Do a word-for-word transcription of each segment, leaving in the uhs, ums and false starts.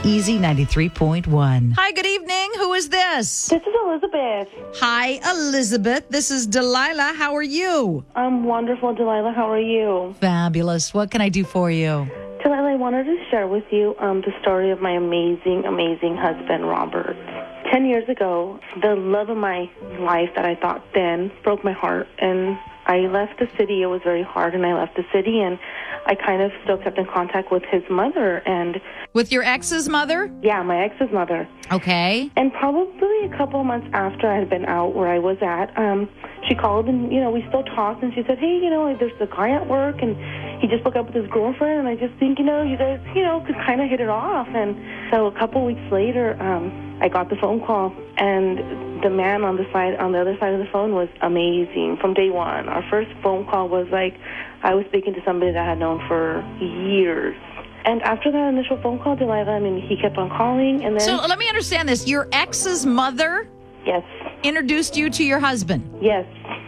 Easy ninety-three point one. Hi, good evening. Who is this? This is Elizabeth. Hi, Elizabeth. This is Delilah. How are you? I'm wonderful, Delilah. How are you? Fabulous. What can I do for you? Delilah, I wanted to share with you um, the story of my amazing, amazing husband, Robert. Ten years ago, the love of my life that I thought then broke my heart, and I left the city. It was very hard, and I left the city, and I kind of still kept in contact with his mother. And With your ex's mother? yeah, my ex's mother. Okay. And probably a couple of months after I had been out where I was at, um, she called and, you know, we still talked, and she said, hey, you know, there's a guy at work, and he just broke up with his girlfriend, and I just think, you know, you guys, you know, could kind of hit it off. And so a couple of weeks later, um, I got the phone call, and the man on the side, on the other side of the phone was amazing from day one. Our first phone call was like I was speaking to somebody that I had known for years. And after that initial phone call, Delilah, I mean, he kept on calling, and then... So let me understand this. Your ex's mother Yes. introduced you to your husband? Yes.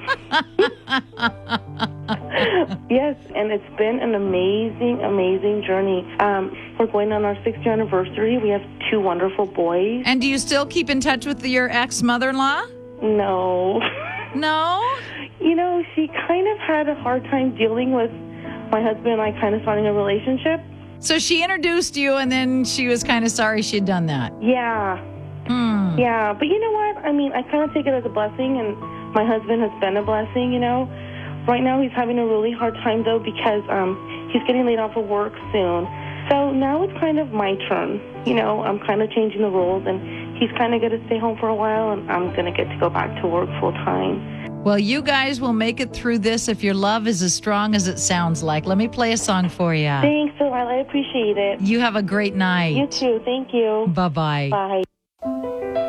Yes, and it's been an amazing, amazing journey. Um, we're going on our sixth year anniversary. We have two wonderful boys. And do you still keep in touch with your ex-mother-in-law? No. No? You know, she kind of had a hard time dealing with my husband and I kind of starting a relationship. So she introduced you, and then she was kind of sorry she had done that. Yeah. Hmm. Yeah, but you know what? I mean, I kind of take it as a blessing, and my husband has been a blessing, you know. Right now he's having a really hard time, though, because um, he's getting laid off of work soon. So now it's kind of my turn. You know, I'm kind of changing the roles, and he's kind of going to stay home for a while, and I'm going to get to go back to work full time. Well, you guys will make it through this if your love is as strong as it sounds like. Let me play a song for you. Thanks, Delilah. I appreciate it. You have a great night. You too. Thank you. Bye-bye. Bye.